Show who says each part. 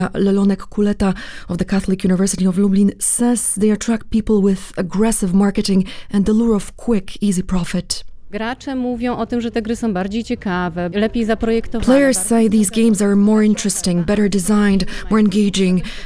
Speaker 1: Lelonek Kuleta of the Catholic University of Lublin says they attract people with aggressive marketing and the lure of quick, easy profit.
Speaker 2: Gracze mówią o tym, że te gry są bardziej ciekawe, lepiej zaprojektowane.
Speaker 1: Players say these games are more interesting, better designed, more engaging,